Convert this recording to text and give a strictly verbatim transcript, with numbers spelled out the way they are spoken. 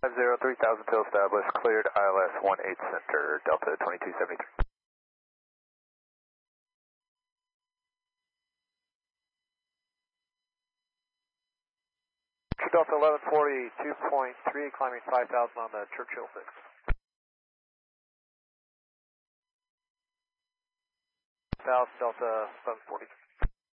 zero three thousand till established, cleared I L S one eight center, Delta twenty-two seventy-three. Delta eleven forty, two point three, climbing five thousand on the Churchill six. South Delta seven forty.